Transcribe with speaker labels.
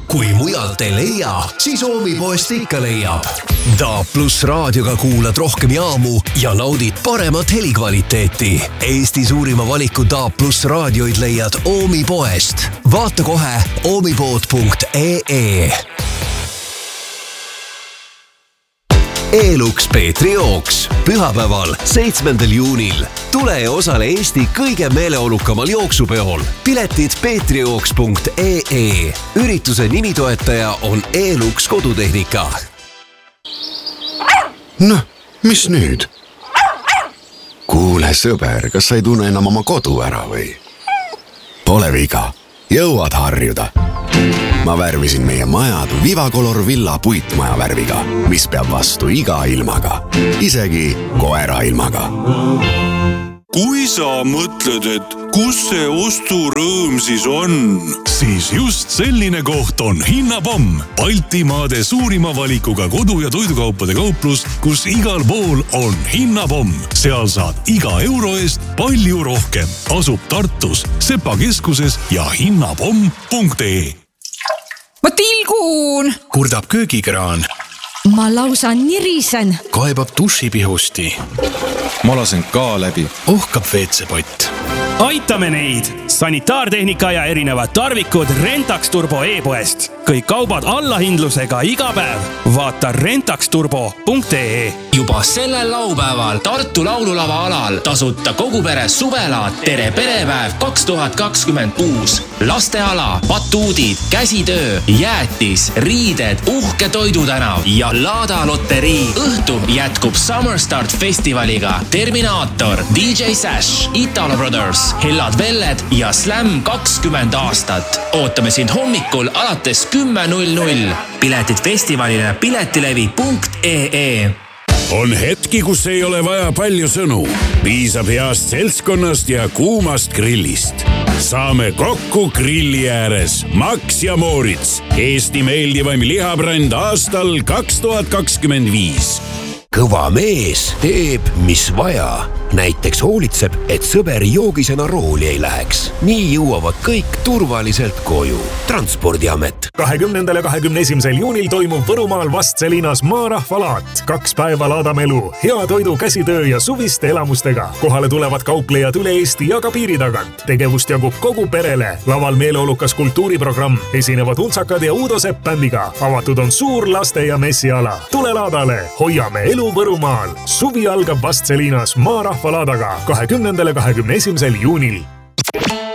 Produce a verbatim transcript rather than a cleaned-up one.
Speaker 1: kui mujalt ei leia, siis Oomipoest ikka leiab. D A plus raadioga kuulad rohkem jaamu ja naudid paremat helikvaliteeti. Eesti suurima valiku D A plus raadioid leiad Oomipoest. Vaata kohe oomipood punkt ee. Elux Peetri jooks pühapäeval, seitsmendal juunil. Tule ja osale Eesti kõige meeleolukamal jooksupeol. Piletid peetrijooks punkt ee. Ürituse nimitoetaja on Elux kodutehnika.
Speaker 2: Noh, mis nüüd? Kuule sõber, kas sa ei tunne enam oma kodu ära või? Pole viga, jõuad harjuda. Ma värvisin meie majad Vivacolor Villa puitmaja värviga, mis peab vastu iga ilmaga, isegi koera ilmaga.
Speaker 3: Kui sa mõtled, et kus see osturõõm siis on, siis just selline koht on Hinnapomm, Baltimaade suurima valikuga kodu- ja toidukaupade kauplus, kus igal pool on Hinnapomm. Seal saad iga euro eest palju rohkem. Asub Tartus, Sepa keskuses ja hinnapomm punkt ee.
Speaker 4: Ma tilgun!
Speaker 5: Kurdab köögikraan.
Speaker 4: Ma lausa nirisen.
Speaker 5: Kaebab dušipihusti.
Speaker 6: Ma lasen ka läbi.
Speaker 5: Ohkab veetsepott.
Speaker 7: Aitame neid! Sanitaartehnika ja erinevad tarvikud Rentax Turbo e-poest. Kõik kaubad allahindlusega iga päev. Vaata rentax turbo punkt ee.
Speaker 8: Juba sellel laupäeval Tartu laululava alal tasuta kogu pere suvelaat Tere perepäev kaks tuhat kakskümmend kuus. Lasteala, batuudid, käsitöö, jäätis, riided, uhke toidutänav ja Laada loterii. Õhtu jätkub Summer Start festivaliga Terminaator, D J Sash, Italo Brothers, Hellad Velled ja Slam kakskümmend aastat. Ootame sind hommikul alates kümme null null. Piletid festivalile piletilevi punkt ee.
Speaker 3: On hetki, kus ei ole vaja palju sõnu. Piisab heast seltskonnast ja kuumast grillist. Saame kokku grilli ääres. Max ja Moritz. Eesti meeldivaim lihabränd aastal kaks tuhat kakskümmend viis.
Speaker 1: Kõva mees teeb, mis vaja. Näiteks hoolitseb, et sõber joogisena rooli ei läheks. Nii jõuavad kõik turvaliselt koju. Transpordiamet.
Speaker 9: kahekümnendal ja kahekümne esimesel juunil toimub Võrumaal Vastselinas maarahvalaat. Kaks päeva laadame elu, hea toidu, käsitöö ja suviste elamustega. Kohale tulevad kauplejad üle Eesti ja ka piiri tagant. Tegevust jagub kogu perele. Laval meeleolukas kultuuriprogramm. Esinevad Untsakad ja Uudo Sepp bändiga. Avatud on suur laste- ja messiala. Tule laadale, hoiame elu Võrumaal. Suvi algab Vastselinas maarahvalaadaga kahekümnendal ja kahekümne esimesel juunil.